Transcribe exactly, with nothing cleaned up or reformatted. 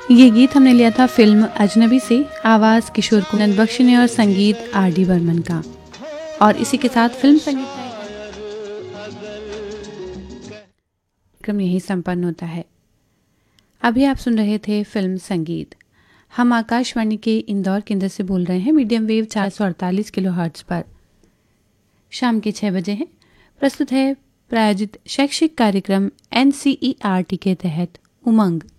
ये गीत हमने लिया था फिल्म अजनबी से। आवाज़ किशोर कुमार बख्शी ने और संगीत आर डी बर्मन का। और इसी के साथ फिल्म संगीत कार्यक्रम यही संपन्न होता है। अभी आप सुन रहे थे फिल्म संगीत। हम आकाशवाणी के इंदौर केंद्र से बोल रहे हैं मीडियम वेव चार सौ अड़तालीस किलो हर्ट्ज पर। शाम के छः बजे हैं। प्रस्तुत है प्रायोजित शैक्षिक कार्यक्रम N C E R T के तहत उमंग।